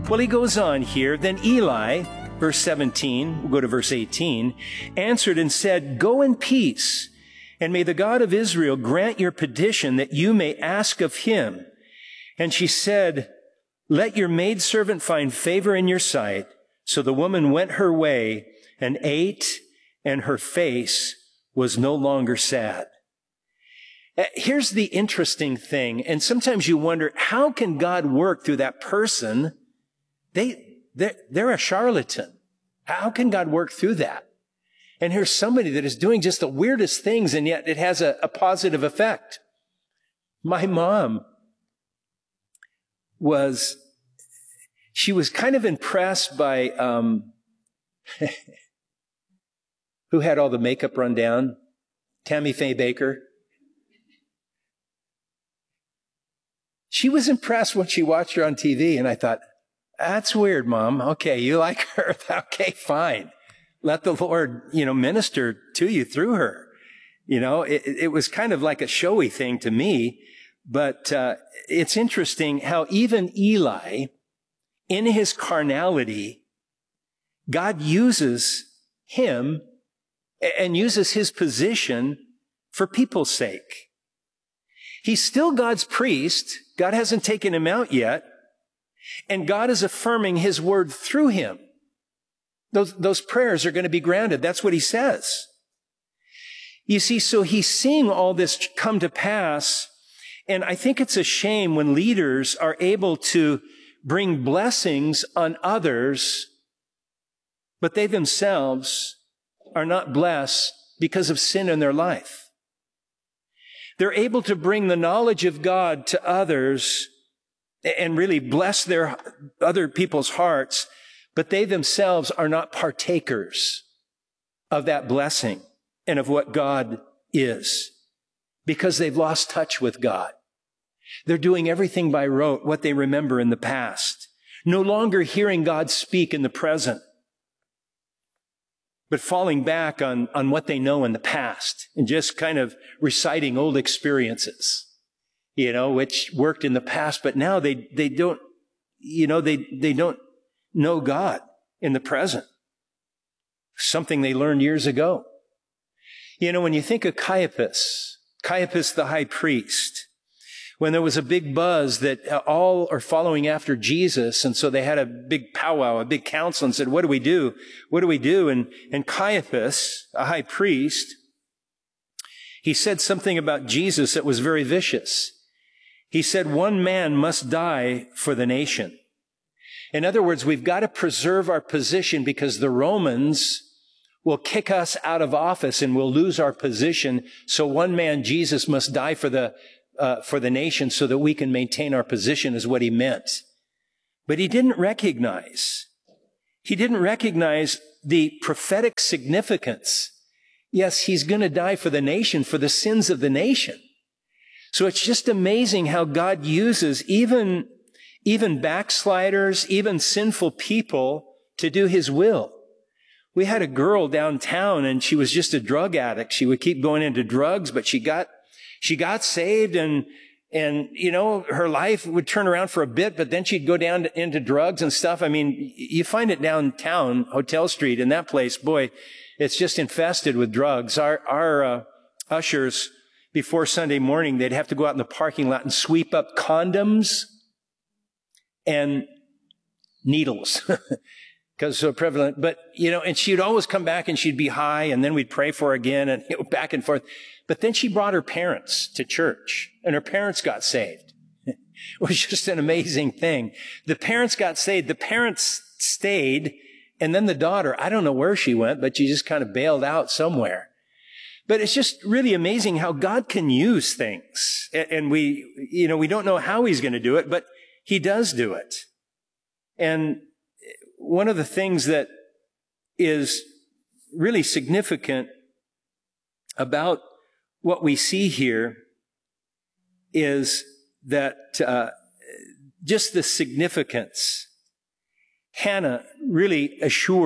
Well, he goes on here. Then Eli, verse 17, we'll go to verse 18, answered and said, "Go in peace, and may the God of Israel grant your petition that you may ask of him." And she said, "Let your maidservant find favor in your sight." So the woman went her way and ate, and her face was no longer sad. Here's the interesting thing, and sometimes you wonder, how can God work through that person? They're a charlatan. How can God work through that? And here's somebody that is doing just the weirdest things, and yet it has a positive effect. My mom was kind of impressed by, who had all the makeup run down? Tammy Faye Baker. She was impressed when she watched her on TV, and I thought, that's weird, Mom. Okay, you like her. Okay, fine. Let the Lord, minister to you through her. It was kind of like a showy thing to me, but it's interesting how even Eli, in his carnality, God uses him and uses his position for people's sake. He's still God's priest. God hasn't taken him out yet. And God is affirming his word through him. Those prayers are going to be granted. That's what he says. You see, so he's seeing all this come to pass. And I think it's a shame when leaders are able to bring blessings on others, but they themselves are not blessed because of sin in their life. They're able to bring the knowledge of God to others and really bless their other people's hearts, but they themselves are not partakers of that blessing and of what God is because they've lost touch with God. They're doing everything by rote, what they remember in the past, no longer hearing God speak in the present, but falling back on what they know in the past and just kind of reciting old experiences, which worked in the past, but now they don't, they don't know God in the present. Something they learned years ago. When you think of Caiaphas the high priest, when there was a big buzz that all are following after Jesus, and so they had a big powwow, a big council, and said, what do we do? What do we do? And Caiaphas, a high priest, he said something about Jesus that was very vicious. He said, one man must die for the nation. In other words, we've got to preserve our position because the Romans will kick us out of office and we'll lose our position. So one man, Jesus, must die for the nation so that we can maintain our position is what he meant. But he didn't recognize the prophetic significance. Yes, he's going to die for the nation, for the sins of the nation. So it's just amazing how God uses even backsliders, even sinful people to do his will. We had a girl downtown and she was just a drug addict. She would keep going into drugs, but she got saved and her life would turn around for a bit, but then she'd go down into drugs and stuff. I mean, you find it downtown, Hotel Street, and that place, boy, it's just infested with drugs. Our ushers, before Sunday morning, they'd have to go out in the parking lot and sweep up condoms and needles because so prevalent. But, and she'd always come back and she'd be high, and then we'd pray for her again and back and forth. But then she brought her parents to church, and her parents got saved. It was just an amazing thing. The parents got saved. The parents stayed, and then the daughter, I don't know where she went, but she just kind of bailed out somewhere. But it's just really amazing how God can use things. And we don't know how he's going to do it, but he does do it. And one of the things that is really significant about what we see here is that just the significance. Hannah really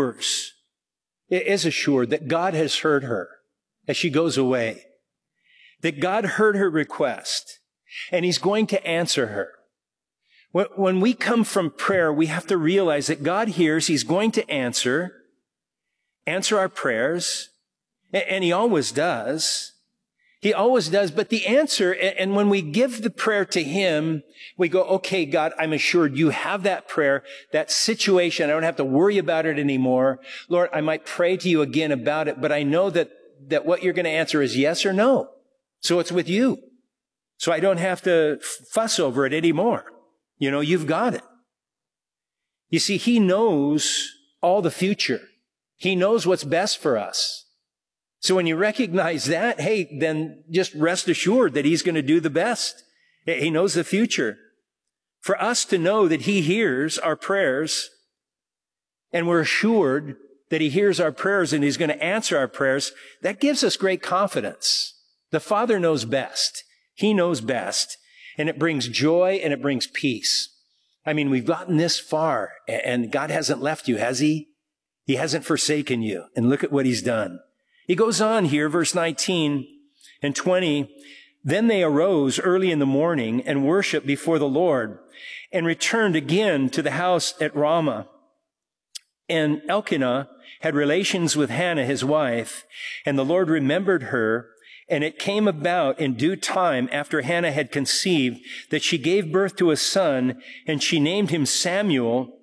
is assured that God has heard her as she goes away, that God heard her request, and he's going to answer her. When we come from prayer, we have to realize that God hears. He's going to answer our prayers, and He always does. He always does. But the answer, and when we give the prayer to Him, we go, okay, God, I'm assured you have that prayer, that situation. I don't have to worry about it anymore. Lord, I might pray to you again about it, but I know that what you're going to answer is yes or no. So it's with you. So I don't have to fuss over it anymore. You know, you've got it. You see, He knows all the future. He knows what's best for us. So when you recognize that, hey, then just rest assured that He's going to do the best. He knows the future. For us to know that He hears our prayers, and we're assured that He hears our prayers and He's going to answer our prayers, that gives us great confidence. The Father knows best. He knows best. And it brings joy and it brings peace. I mean, we've gotten this far, and God hasn't left you, has He? He hasn't forsaken you. And look at what He's done. He goes on here, verse 19 and 20. Then they arose early in the morning and worshiped before the Lord, and returned again to the house at Ramah. And Elkanah had relations with Hannah, his wife, and the Lord remembered her. And it came about in due time, after Hannah had conceived, that she gave birth to a son, and she named him Samuel,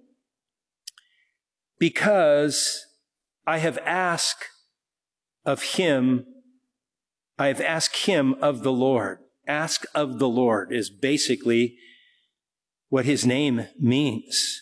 because I have asked him of the Lord. Ask of the Lord is basically what his name means.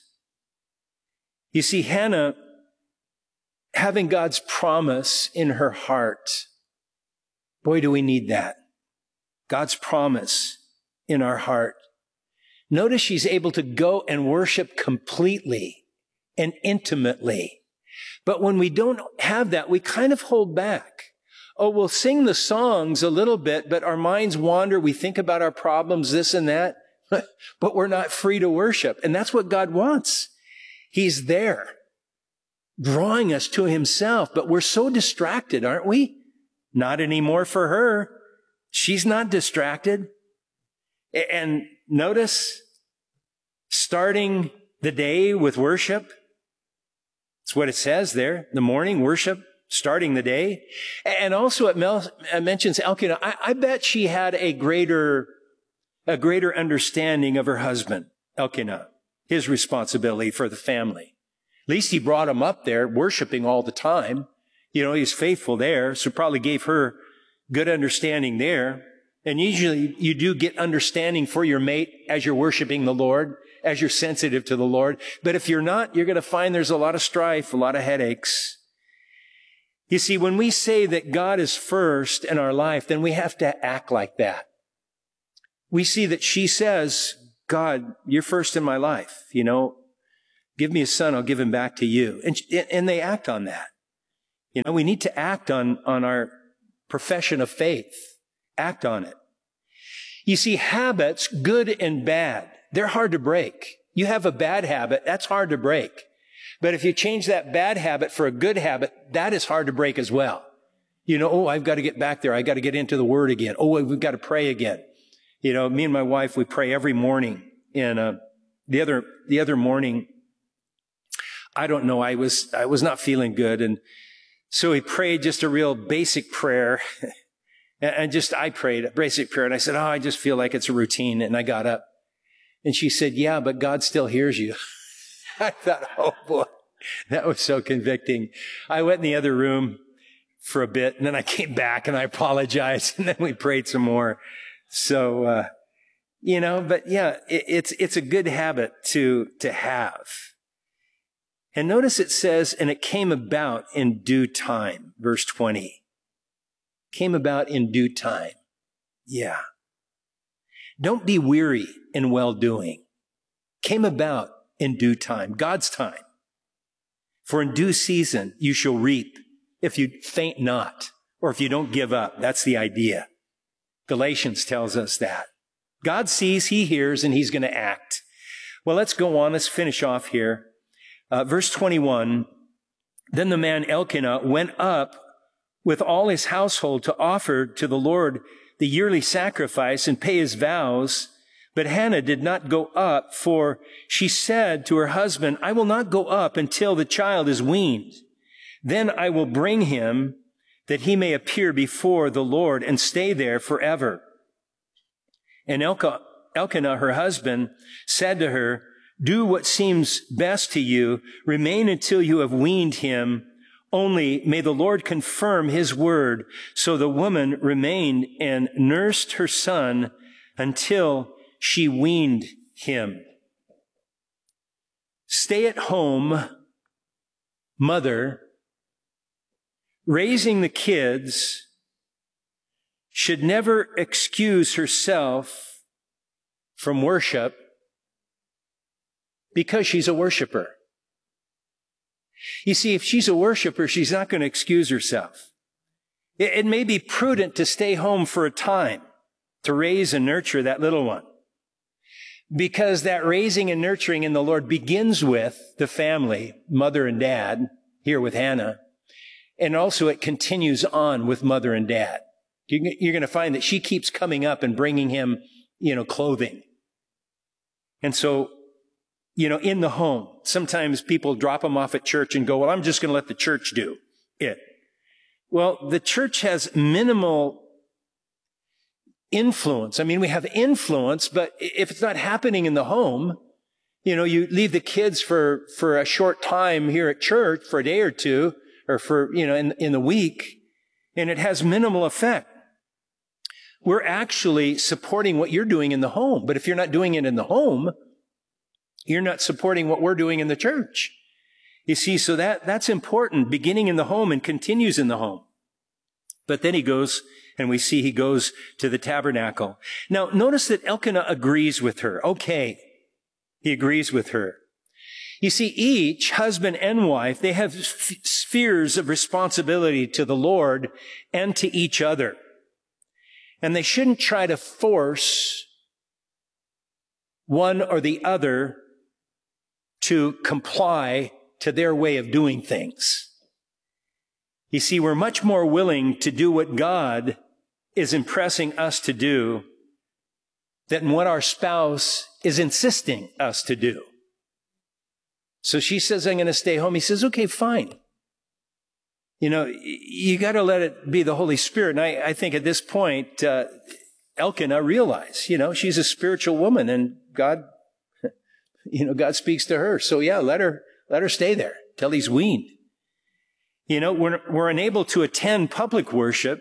You see, Hannah, having God's promise in her heart, boy, do we need that. God's promise in our heart. Notice she's able to go and worship completely and intimately. But when we don't have that, we kind of hold back. Oh, we'll sing the songs a little bit, but our minds wander. We think about our problems, this and that, but we're not free to worship. And that's what God wants. He's there, drawing us to Himself, but we're so distracted, aren't we? Not anymore for her. She's not distracted. And notice, starting the day with worship. That's what it says there. The morning worship, starting the day. And also it mentions Elkanah. I bet she had a greater understanding of her husband, Elkanah, his responsibility for the family. At least he brought him up there worshiping all the time. You know, he's faithful there, so probably gave her good understanding there. And usually you do get understanding for your mate as you're worshiping the Lord, as you're sensitive to the Lord. But if you're not, you're going to find there's a lot of strife, a lot of headaches. You see, when we say that God is first in our life, then we have to act like that. We see that she says, God, you're first in my life. You know, give me a son, I'll give him back to you. And they act on that. You know, we need to act on our profession of faith. Act on it. You see, habits, good and bad, they're hard to break. You have a bad habit, that's hard to break. But if you change that bad habit for a good habit, that is hard to break as well. You know, oh, I've got to get back there. I've got to get into the Word again. Oh, we've got to pray again. You know, me and my wife, we pray every morning. And the other morning, I don't know, I was not feeling good. And so we prayed just a real basic prayer. And I prayed a basic prayer. And I said, oh, I just feel like it's a routine. And I got up. And she said, yeah, but God still hears you. I thought, oh boy, that was so convicting. I went in the other room for a bit, and then I came back and I apologized, and then we prayed some more. So, you know, but yeah, it's a good habit to have. And notice it says, and it came about in due time, verse 20. Came about in due time. Yeah. Don't be weary in well-doing. Came about in due time, God's time. For in due season you shall reap if you faint not, or if you don't give up. That's the idea. Galatians tells us that. God sees, He hears, and He's going to act. Well, let's go on. Let's finish off here. Verse 21, then the man Elkanah went up with all his household to offer to the Lord the yearly sacrifice and pay his vows But Hannah did not go up, for she said to her husband, I will not go up until the child is weaned. Then I will bring him, that he may appear before the Lord and stay there forever. And Elkanah, her husband, said to her, do what seems best to you. Remain until you have weaned him. Only may the Lord confirm his word. So the woman remained and nursed her son until she weaned him. Stay-at-home mother raising the kids should never excuse herself from worship because she's a worshiper. You see, if she's a worshiper, she's not going to excuse herself. It may be prudent to stay home for a time to raise and nurture that little one, because that raising and nurturing in the Lord begins with the family, mother and dad, here with Hannah, and also it continues on with mother and dad. You're going to find that she keeps coming up and bringing him, clothing. And so, in the home, sometimes people drop them off at church and go, well, I'm just going to let the church do it. Well, the church has minimal influence. I mean, we have influence, but if it's not happening in the home, you leave the kids for a short time here at church for a day or two, or for, in the week, and it has minimal effect. We're actually supporting what you're doing in the home. But if you're not doing it in the home, you're not supporting what we're doing in the church. You see, so that's important, beginning in the home and continues in the home. But then he goes, and we see he goes to the tabernacle. Now, notice that Elkanah agrees with her. Okay, he agrees with her. You see, each husband and wife, they have spheres of responsibility to the Lord and to each other. And they shouldn't try to force one or the other to comply to their way of doing things. You see, we're much more willing to do what God is impressing us to do than what our spouse is insisting us to do. So she says, I'm going to stay home. He says, okay, fine. You got to let it be the Holy Spirit. And I think at this point, Elkanah realized, she's a spiritual woman and God speaks to her. So yeah, let her stay there till he's weaned. We're unable to attend public worship.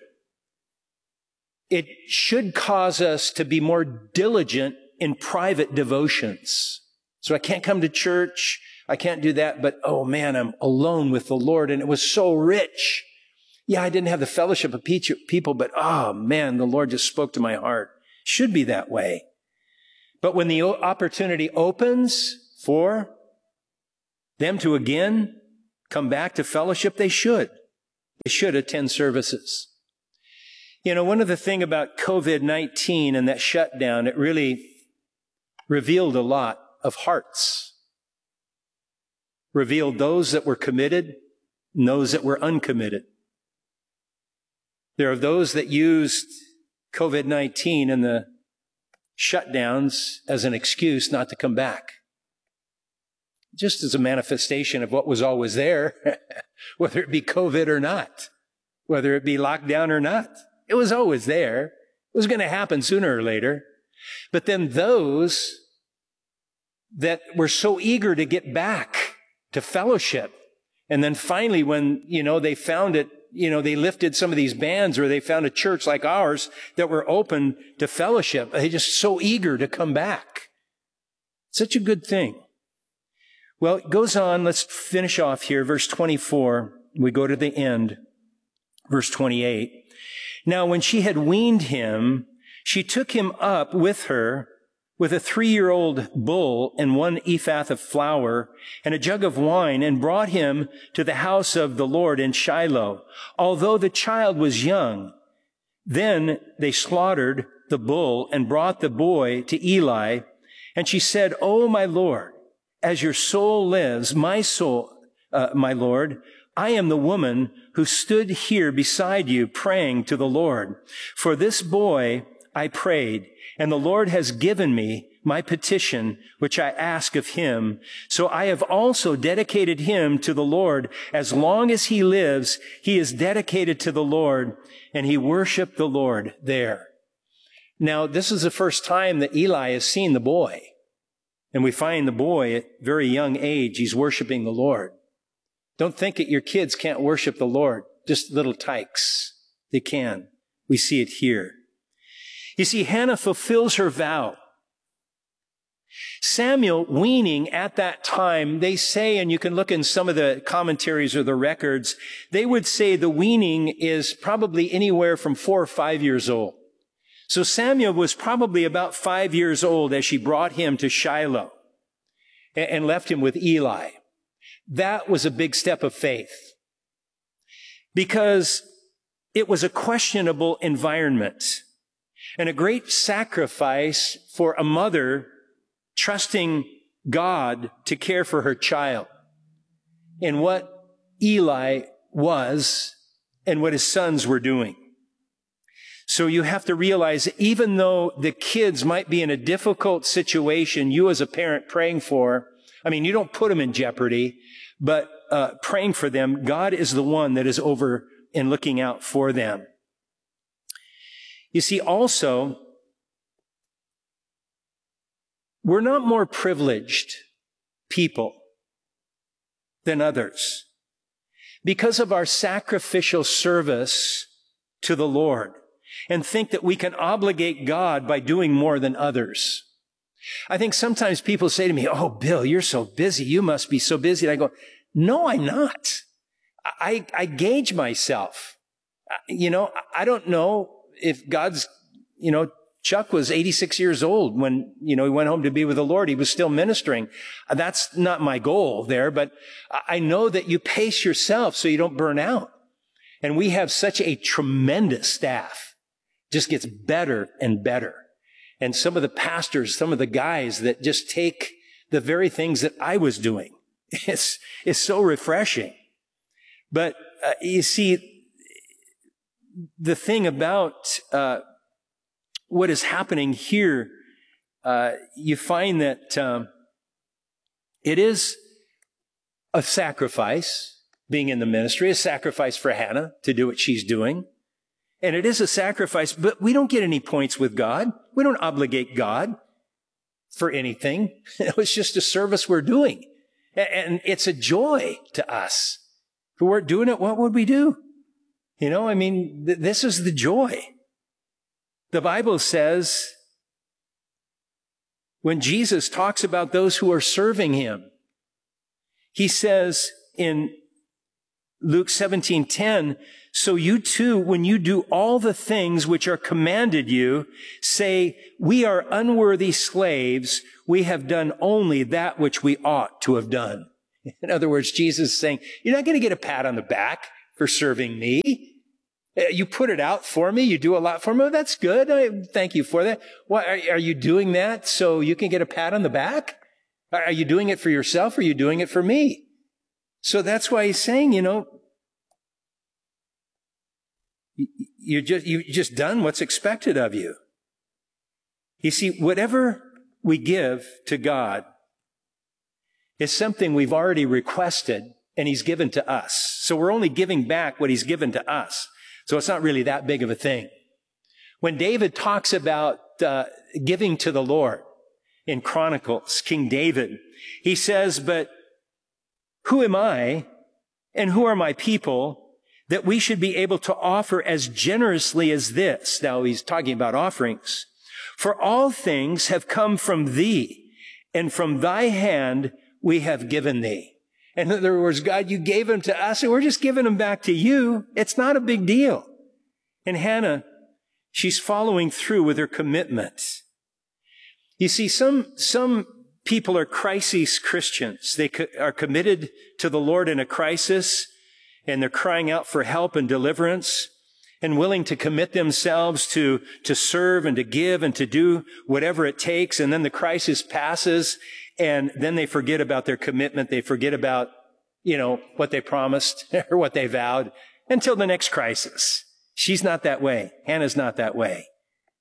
It should cause us to be more diligent in private devotions. So I can't come to church. I can't do that, but oh man, I'm alone with the Lord and it was so rich. Yeah, I didn't have the fellowship of people, but oh man, the Lord just spoke to my heart. Should be that way. But when the opportunity opens for them to again come back to fellowship, they should attend services. One of the things about COVID-19 and that shutdown, it really revealed a lot of hearts. Revealed those that were committed and those that were uncommitted. There are those that used COVID-19 and the shutdowns as an excuse not to come back. Just as a manifestation of what was always there, whether it be COVID or not, whether it be lockdown or not. It was always there. It was going to happen sooner or later. But then those that were so eager to get back to fellowship, and then finally when, they found it, they lifted some of these bans, or they found a church like ours that were open to fellowship. They're just so eager to come back. Such a good thing. Well, it goes on. Let's finish off here. Verse 24. We go to the end. Verse 28. Now, when she had weaned him, she took him up with her with a 3-year-old bull and 1 ephah of flour and a jug of wine, and brought him to the house of the Lord in Shiloh, although the child was young. Then they slaughtered the bull and brought the boy to Eli. And she said, "Oh, my Lord, as your soul lives, my Lord, I am the woman who stood here beside you praying to the Lord. For this boy I prayed, and the Lord has given me my petition, which I ask of him. So I have also dedicated him to the Lord. As long as he lives, he is dedicated to the Lord, and he worshiped the Lord there. Now, this is the first time that Eli has seen the boy. And we find the boy at a very young age, he's worshiping the Lord. Don't think that your kids can't worship the Lord. Just little tykes. They can. We see it here. You see, Hannah fulfills her vow. Samuel weaning at that time, they say, and you can look in some of the commentaries or the records, they would say the weaning is probably anywhere from 4 or 5 years old. So Samuel was probably about 5 years old as she brought him to Shiloh and left him with Eli. That was a big step of faith because it was a questionable environment and a great sacrifice for a mother trusting God to care for her child and what Eli was and what his sons were doing. So you have to realize that even though the kids might be in a difficult situation, you as a parent praying for, you don't put them in jeopardy, but praying for them, God is the one that is over and looking out for them. You see, also, we're not more privileged people than others because of our sacrificial service to the Lord, and think that we can obligate God by doing more than others. I think sometimes people say to me, "Oh, Bill, you're so busy. You must be so busy." And I go, "No, I'm not. I gauge myself. I don't know if God's, Chuck was 86 years old when, he went home to be with the Lord. He was still ministering. That's not my goal there, but I know that you pace yourself so you don't burn out. And we have such a tremendous staff. Just gets better and better. And some of the pastors, some of the guys that just take the very things that I was doing. It's so refreshing. But you see, the thing about what is happening here, you find that it is a sacrifice, being in the ministry, a sacrifice for Hannah to do what she's doing. And it is a sacrifice, but we don't get any points with God. We don't obligate God for anything. It was just a service we're doing. And it's a joy to us. If we weren't doing it, what would we do? This is the joy. The Bible says, when Jesus talks about those who are serving him, he says in Luke 17:10, "So you too, when you do all the things which are commanded you, say, 'We are unworthy slaves. We have done only that which we ought to have done.'" In other words, Jesus is saying, you're not going to get a pat on the back for serving me. You put it out for me. You do a lot for me. Oh, that's good. Thank you for that. What, are you doing that so you can get a pat on the back? Are you doing it for yourself or are you doing it for me? So that's why he's saying, you've just done what's expected of you. You see, whatever we give to God is something we've already requested and he's given to us. So we're only giving back what he's given to us. So it's not really that big of a thing. When David talks about giving to the Lord in Chronicles, King David, he says, "But who am I and who are my people that we should be able to offer as generously as this?" Now he's talking about offerings. "For all things have come from thee, and from thy hand we have given thee." In other words, God, you gave them to us, and we're just giving them back to you. It's not a big deal. And Hannah, she's following through with her commitment. You see, some people are crisis Christians. They are committed to the Lord in a crisis, and they're crying out for help and deliverance and willing to commit themselves to serve and to give and to do whatever it takes. And then the crisis passes, and then they forget about their commitment. They forget about, what they promised or what they vowed until the next crisis. She's not that way. Hannah's not that way.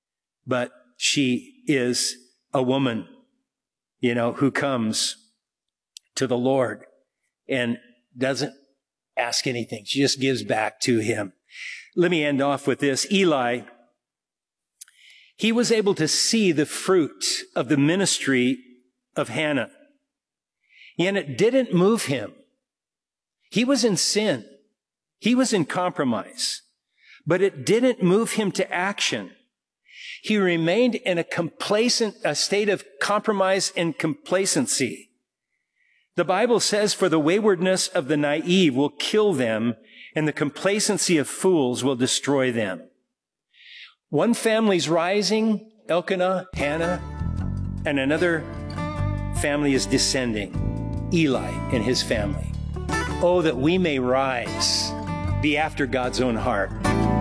but she is a woman, who comes to the Lord and doesn't ask anything. She just gives back to him. Let me end off with this. Eli, he was able to see the fruit of the ministry of Hannah, and it didn't move him. He was in sin. He was in compromise, but it didn't move him to action. He remained in a state of compromise and complacency. The Bible says, for the waywardness of the naive will kill them, and the complacency of fools will destroy them. One family's rising, Elkanah, Hannah, and another family is descending, Eli and his family. Oh, that we may rise, be after God's own heart.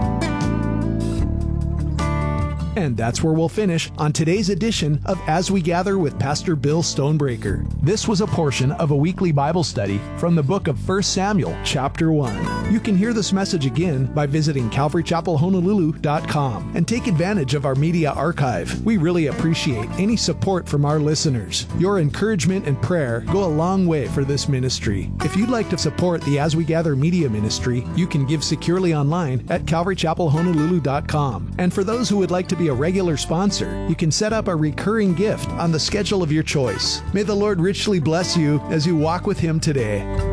And that's where we'll finish on today's edition of As We Gather with Pastor Bill Stonebreaker. This was a portion of a weekly Bible study from the book of 1 Samuel, chapter 1. You can hear this message again by visiting CalvaryChapelHonolulu.com and take advantage of our media archive. We really appreciate any support from our listeners. Your encouragement and prayer go a long way for this ministry. If you'd like to support the As We Gather media ministry, you can give securely online at CalvaryChapelHonolulu.com. And for those who would like to be a regular sponsor, you can set up a recurring gift on the schedule of your choice. May the Lord richly bless you as you walk with Him today.